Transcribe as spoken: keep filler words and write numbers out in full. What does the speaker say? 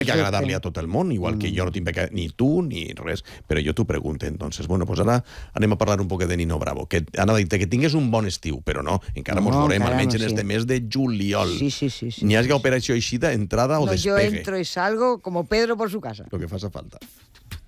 que agradar-li a tot el món, igual que jo no tinc pecat, ni tu, ni res, però jo t'ho pregunto, entonces. Bueno, pues ara anem a parlar un poc de Nino Bravo, que Anna ha dit que tingues un bon estiu, però no, encara mos veurem, almenys en este mes de juliol. Sí, sí, sí. N'hi ha que operació així d'entrada o No, despegue. yo entro y salgo como Pedro por su casa. Lo que faça falta.